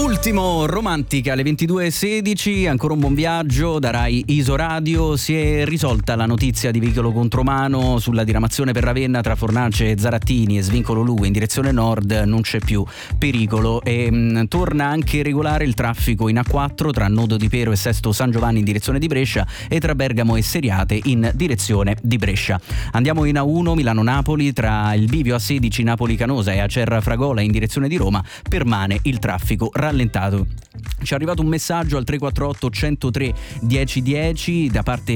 Ultimo Romantica alle 22:16, ancora un buon viaggio da Rai Isoradio. Si è risolta la notizia di veicolo contromano sulla diramazione per Ravenna tra Fornace e Zarattini e Svincolo Lugo in direzione nord, non c'è più pericolo e torna anche regolare il traffico in A4 tra Nodo di Pero e Sesto San Giovanni in direzione di Brescia e tra Bergamo e Seriate in direzione di Brescia. Andiamo in A1 Milano-Napoli tra il bivio A16 Napoli-Canosa e Acerra Fragola in direzione di Roma, permane il traffico rallentato. Ci è arrivato un messaggio al 348 103 1010 da parte